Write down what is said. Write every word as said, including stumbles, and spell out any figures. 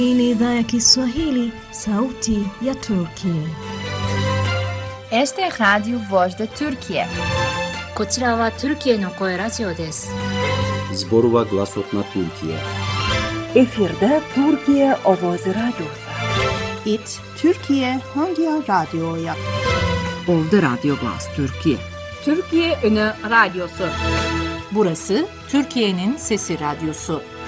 Hii ni idhaa ya Kiswahili, sauti ya Turkia. Este é Rádio Voz da Turquia. こちらはトルキエの声ラジオです。 Zborova Glasot na Turkiye. Efirde Türkiye Ovozi Radyosu. It Türkiye Hangi Radyo'ya? Ovda Radyo Glas Türkiye. Türkiye Ünü Radyosu. Burası Türkiye'nin Sesi Radyosu.